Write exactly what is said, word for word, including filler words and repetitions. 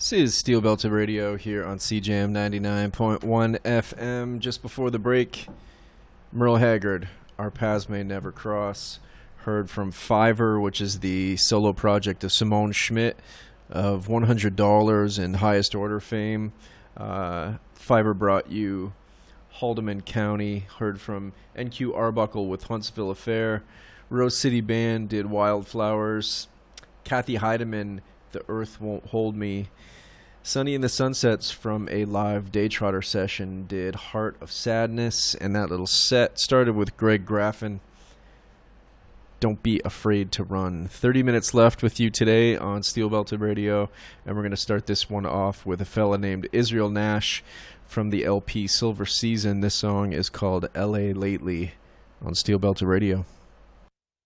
This is Steel Belted Radio here on C J M ninety-nine point one F M. Just before the break, Merle Haggard, Our Paths May Never Cross. Heard from Fiverr, which is the solo project of Simone Schmidt of one hundred dollars in highest order fame. Uh, Fiverr brought you Haldeman County. Heard from N Q Arbuckle with Huntsville Affair. Rose City Band did Wildflowers. Kathy Heidemann, The Earth Won't Hold Me. Sunny in the Sunsets from a live Daytrotter session did Heart of Sadness, and that little set started with Greg Graffin, Don't Be Afraid to Run. thirty minutes left with you today on Steel Belted Radio, and we're going to start this one off with a fella named Israel Nash from the L P Silver Season. This song is called L A Lately on Steel Belted Radio.